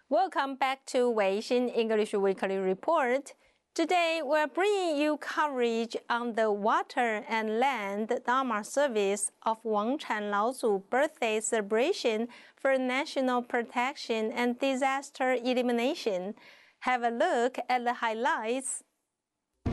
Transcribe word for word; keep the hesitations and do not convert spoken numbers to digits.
Welcome back to Weixin English Weekly Report. Today we're bringing you coverage on the Water and Land Dharma service of Wangshan Laozu birthday celebration for national protection and disaster elimination. Have a look at the highlights.